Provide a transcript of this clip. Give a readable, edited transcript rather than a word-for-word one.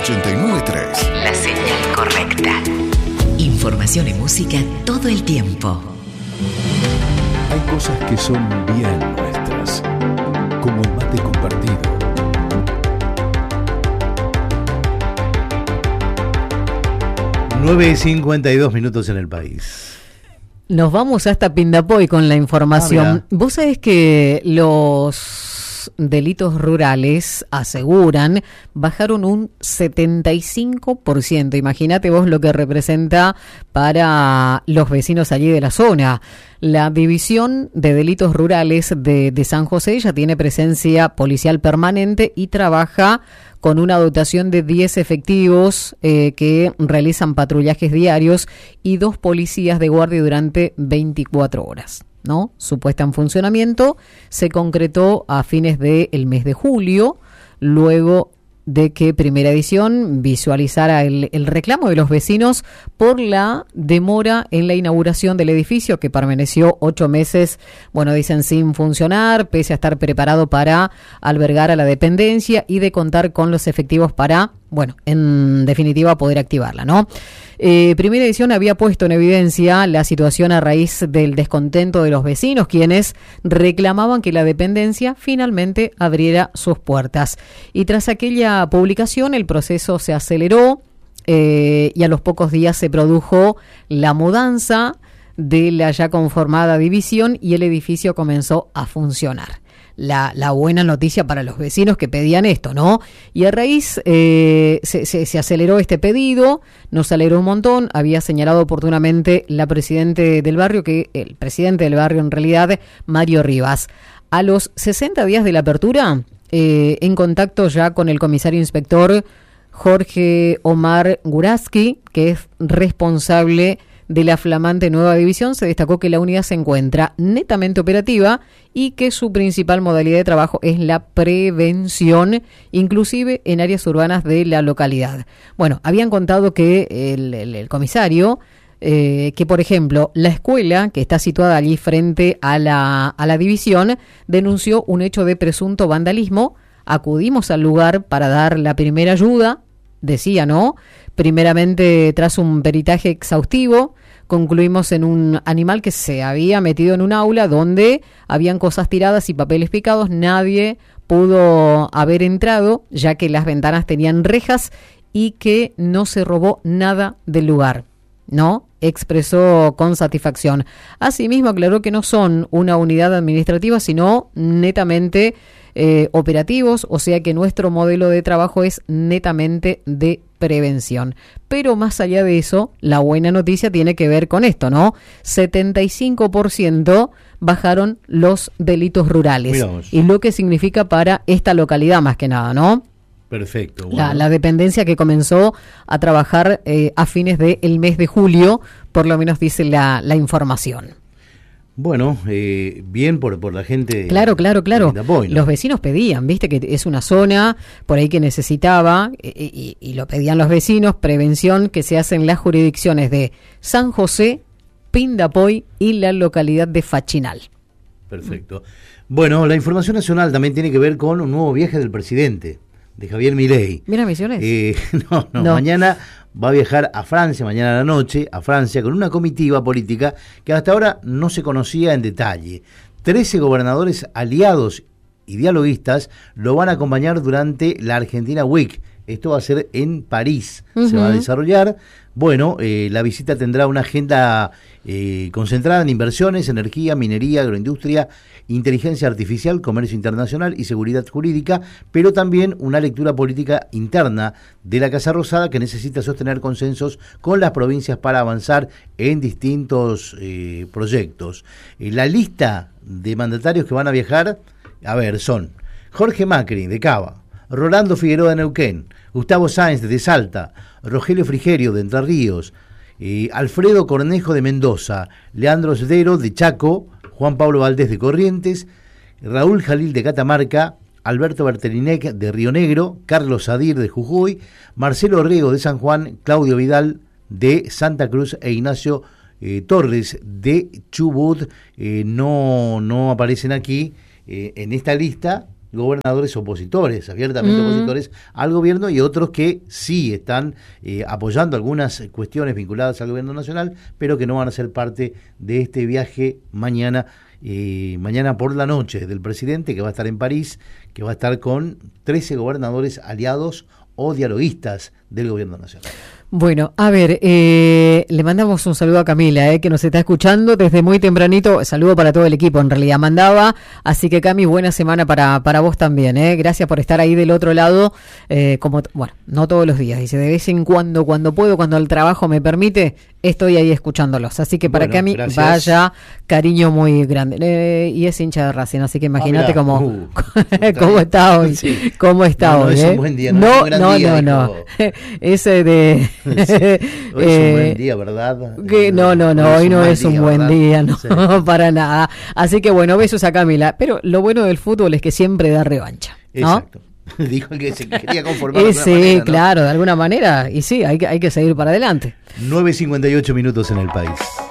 89.3. La señal correcta. Información y música todo el tiempo. Hay cosas que son bien nuestras, como el mate compartido. Nueve y 52 minutos en el país. Nos vamos hasta Pindapoy con la información. Vos sabés que los delitos rurales, aseguran, bajaron un 75%. Imagínate vos lo que representa para los vecinos allí de la zona. La División de Delitos Rurales de San José ya tiene presencia policial permanente y trabaja con una dotación de 10 efectivos que realizan patrullajes diarios y 2 policías de guardia durante 24 horas. ¿No? Su puesta en funcionamiento se concretó a fines del mes de julio, luego de que Primera Edición visualizara el reclamo de los vecinos por la demora en la inauguración del edificio, que permaneció 8 meses, bueno, dicen sin funcionar, pese a estar preparado para albergar a la dependencia y de contar con los efectivos para, bueno, en definitiva poder activarla, ¿no? Primera Edición había puesto en evidencia la situación a raíz del descontento de los vecinos, quienes reclamaban que la dependencia finalmente abriera sus puertas. Y tras aquella publicación, el proceso se aceleró y a los pocos días se produjo la mudanza de la ya conformada división y el edificio comenzó a funcionar. La buena noticia para los vecinos que pedían esto, ¿no? Y a raíz se aceleró este pedido, nos alegró un montón. Había señalado oportunamente el presidente del barrio, en realidad, Mario Rivas. A los 60 días de la apertura, en contacto ya con el comisario inspector Jorge Omar Guraski, que es responsable de la flamante nueva división, se destacó que la unidad se encuentra netamente operativa y que su principal modalidad de trabajo es la prevención, inclusive en áreas urbanas de la localidad. Bueno, habían contado que el comisario, que por ejemplo la escuela que está situada allí frente a la división denunció un hecho de presunto vandalismo. Acudimos al lugar para dar la primera ayuda, decía, ¿no? Primeramente, tras un peritaje exhaustivo, concluimos en un animal que se había metido en un aula donde habían cosas tiradas y papeles picados. Nadie pudo haber entrado, ya que las ventanas tenían rejas y que no se robó nada del lugar, ¿no? Expresó con satisfacción. Asimismo, aclaró que no son una unidad administrativa, sino netamente operativos, o sea que nuestro modelo de trabajo es netamente de prevención. Pero más allá de eso, la buena noticia tiene que ver con esto, ¿no? 75% bajaron los delitos rurales. Miramos. Y lo que significa para esta localidad más que nada, ¿no? Perfecto. Bueno. La dependencia que comenzó a trabajar a fines del mes de julio, por lo menos dice la información. Bueno, bien por la gente. Claro. Pindapoy, ¿no? Los vecinos pedían, viste que es una zona por ahí que necesitaba, y lo pedían los vecinos, prevención que se hace en las jurisdicciones de San José, Pindapoy y la localidad de Fachinal. Perfecto. Bueno, la información nacional también tiene que ver con un nuevo viaje del presidente, de Javier Milei. ¿Mira Misiones? No. Mañana va a viajar a Francia, mañana a la noche, a Francia, con una comitiva política que hasta ahora no se conocía en detalle. 13 gobernadores aliados y dialoguistas lo van a acompañar durante la Argentina Week. Esto va a ser en París, se va a desarrollar. Bueno, la visita tendrá una agenda concentrada en inversiones, energía, minería, agroindustria, inteligencia artificial, comercio internacional y seguridad jurídica, pero también una lectura política interna de la Casa Rosada que necesita sostener consensos con las provincias para avanzar en distintos proyectos. La lista de mandatarios que van a viajar, son Jorge Macri, de Cava, Rolando Figueroa de Neuquén, Gustavo Sáenz de Salta, Rogelio Frigerio de Entre Ríos, Alfredo Cornejo de Mendoza, Leandro Sdero de Chaco, Juan Pablo Valdés de Corrientes, Raúl Jalil de Catamarca, Alberto Bertelinec de Río Negro, Carlos Sadir de Jujuy, Marcelo Orrego de San Juan, Claudio Vidal de Santa Cruz e Ignacio Torres de Chubut. No aparecen aquí en esta lista, gobernadores opositores, abiertamente opositores al gobierno, y otros que sí están apoyando algunas cuestiones vinculadas al gobierno nacional, pero que no van a ser parte de este viaje mañana por la noche del presidente, que va a estar en París, que va a estar con 13 gobernadores aliados o dialoguistas del gobierno nacional. Bueno, a ver, le mandamos un saludo a Camila, que nos está escuchando desde muy tempranito. Saludo para todo el equipo, en realidad mandaba. Así que, Cami, buena semana para vos también. Gracias por estar ahí del otro lado. Bueno, no todos los días. Dice, de vez en cuando puedo, cuando el trabajo me permite, estoy ahí escuchándolos. Así que para Cami, vaya cariño muy grande. Y es hincha de Racing, así que imagínate cómo está hoy. Sí. ¿Cómo está hoy? No es un buen día, no. Ese de... Hoy es un buen día, ¿verdad? No, hoy no es un buen día, no, sí. Para nada. Así que bueno, besos a Camila. Pero lo bueno del fútbol es que siempre da revancha, ¿no? Exacto. Dijo que se quería conformar. Sí, manera, ¿no? Claro, de alguna manera. Y sí, hay que seguir para adelante. 9:58 minutos en el país.